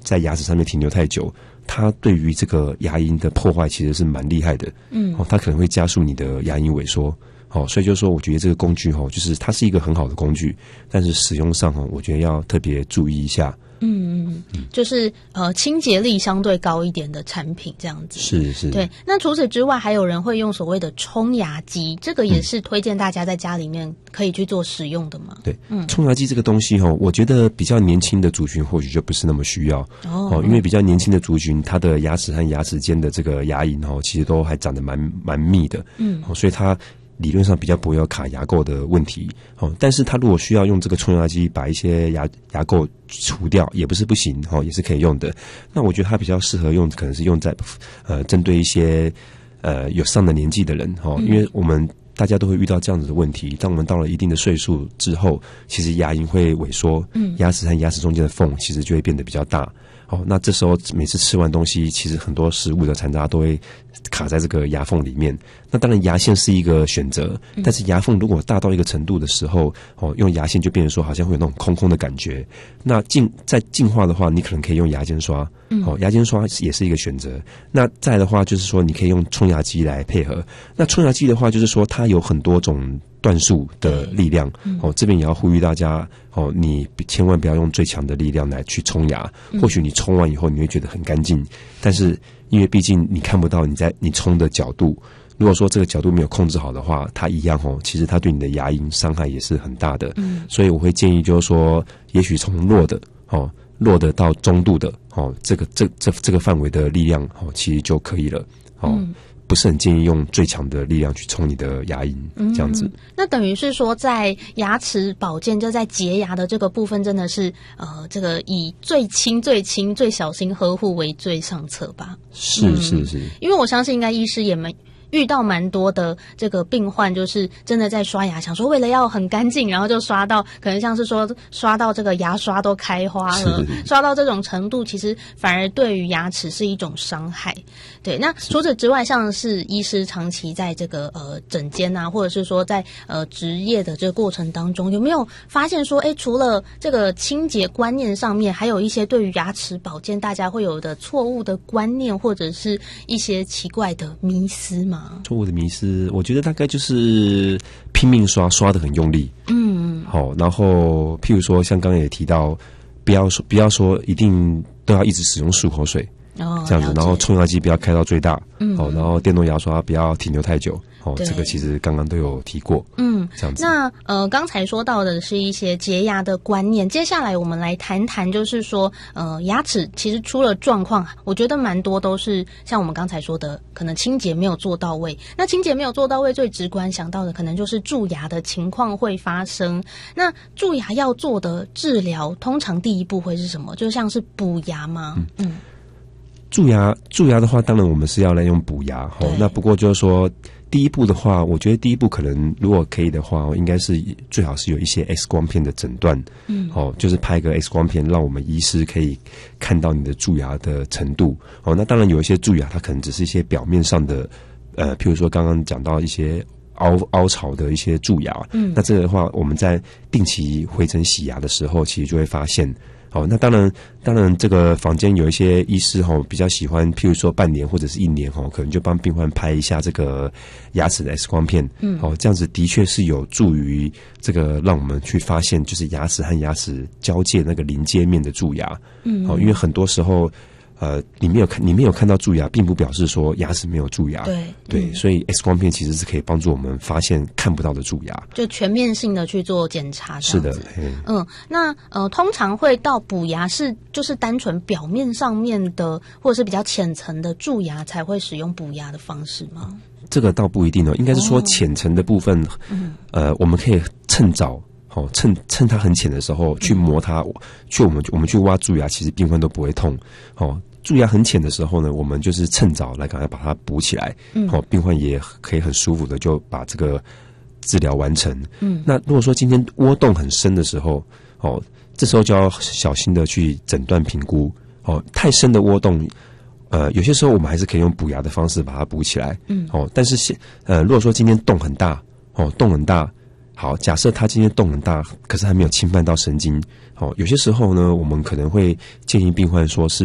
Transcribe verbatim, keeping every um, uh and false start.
在牙齿上面停留太久，它对于这个牙龈的破坏其实是蛮厉害的。嗯，哦，它可能会加速你的牙龈萎缩。哦，所以就是说，我觉得这个工具哦，就是它是一个很好的工具，但是使用上哦，我觉得要特别注意一下。 嗯嗯，就是呃清洁力相对高一点的产品这样子。 是是。 对，那除此之外，还有人会用所谓的冲牙机，这个也是推荐大家在家里面可以去做使用的嘛。 对，嗯，冲牙机这个东西哦，我觉得比较年轻的族群或许就不是那么需要哦，哦因为比较年轻的族群，它的牙齿和牙齿间的这个牙龈哦，其实都还长得蛮蛮密的，嗯，哦，所以它理论上比较不会有卡牙垢的问题，哦，但是它如果需要用这个冲牙机把一些牙牙垢除掉，也不是不行，哦，也是可以用的。那我觉得它比较适合用，可能是用在呃针对一些呃有上了年纪的人，哦，因为我们大家都会遇到这样子的问题。当我们到了一定的岁数之后，其实牙龈会萎缩，嗯，牙齿和牙齿中间的缝其实就会变得比较大。哦，那这时候每次吃完东西，其实很多食物的残渣都会卡在这个牙缝里面。那当然牙线是一个选择，但是牙缝如果大到一个程度的时候，哦，用牙线就变成说好像会有那种空空的感觉。那进在进化的话，你可能可以用牙间刷，哦，牙间刷也是一个选择。那再的话就是说，你可以用冲牙机来配合。那冲牙机的话，就是说它有很多种段数的力量，哦，这边也要呼吁大家，哦，你千万不要用最强的力量来去冲牙。或许你冲完以后你会觉得很干净，但是因为毕竟你看不到你在你冲的角度，如果说这个角度没有控制好的话，它一样哦，其实它对你的牙龈伤害也是很大的。嗯，所以我会建议就是说，也许从弱的哦，弱的到中度的哦，这个这这这个范围的力量哦，其实就可以了。哦。嗯，不是很建议用最强的力量去冲你的牙龈，这样子。嗯， 那等于是说，在牙齿保健，就在洁牙的这个部分，真的是呃，这个以最轻、最轻、最小心呵护为最上策吧？ 是是是， 因为我相信，应该医师也没遇到蛮多的这个病患，就是真的在刷牙，想说为了要很干净，然后就刷到可能像是说刷到这个牙刷都开花了，刷到这种程度，其实反而对于牙齿是一种伤害。对，那除此之外，像是医师长期在这个呃诊间啊，或者是说在呃职业的这个过程当中，有没有发现说，哎，除了这个清洁观念上面，还有一些对于牙齿保健大家会有的错误的观念，或者是一些奇怪的迷思吗？ 错误的迷思，我觉得大概就是拼命刷，刷得很用力。嗯，好，然后譬如说，像刚刚也提到，不要说不要说一定都要一直使用漱口水。哦，这样子，然后冲牙机不要开到最大，嗯，好，然后电动牙刷不要停留太久，哦，这个其实刚刚都有提过，嗯，这样子。 那呃，刚才说到的是一些洁牙的观念，接下来我们来谈谈，就是说，呃，牙齿其实出了状况，我觉得蛮多都是像我们刚才说的，可能清洁没有做到位。那清洁没有做到位，最直观想到的可能就是蛀牙的情况会发生。那蛀牙要做的治疗，通常第一步会是什么？就像是补牙吗？嗯。嗯， 蛀牙，蛀牙的话，当然我们是要来用补牙。哦，那不过就是说，第一步的话，我觉得第一步可能如果可以的话，应该是最好是有一些 X 光片的诊断。嗯，哦，就是拍个 X 光片，让我们医师可以看到你的蛀牙的程度。哦，那当然有一些蛀牙，它可能只是一些表面上的，呃，譬如说刚刚讲到一些凹凹槽的一些蛀牙。嗯，那这个的话，我们在定期回诊洗牙的时候，其实就会发现。哦，那当然，当然，这个坊间有一些医师哈、哦，比较喜欢，譬如说半年或者是一年哈、哦，可能就帮病患拍一下这个牙齿的 X 光片，嗯，哦，这样子的确是有助于这个让我们去发现，就是牙齿和牙齿交界那个临接面的蛀牙，嗯，哦，因为很多时候。呃，你没有看，你没有看到蛀牙，并不表示说牙齿没有蛀牙。 对对、嗯，所以 X 光片其实是可以帮助我们发现看不到的蛀牙， 就全面性的去做检查。 是的， 嗯，那呃，通常会到补牙是就是单纯表面上面的，或者是比较浅层的蛀牙才会使用补牙的方式吗？ 这个倒不一定哦，应该是说浅层的部分，哦、呃，我们可以趁早。哦，趁趁它很浅的时候去磨它，嗯、去我们我们去挖蛀牙，其实病患都不会痛。哦，蛀牙很浅的时候呢，我们就是趁早来赶快把它补起来。嗯，哦，病患也可以很舒服的就把这个治疗完成。嗯，那如果说今天窝洞很深的时候，哦，这时候就要小心的去诊断评估。哦，太深的窝洞。呃，有些时候我们还是可以用补牙的方式把它补起来。嗯，哦，但是呃，如果说今天洞很大，哦，洞很大。 好，假设他今天洞很大，可是还没有侵犯到神经。哦，有些时候呢，我们可能会建议病患说，是